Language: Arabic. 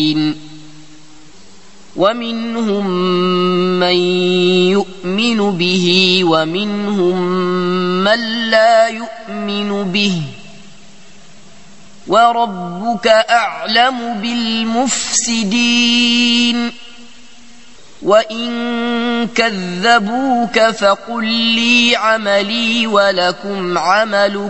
ومنهم من يؤمن به ومنهم من لا يؤمن به وربك أعلم بالمفسدين وإن كذبوك فقل لي عملي ولكم عملكم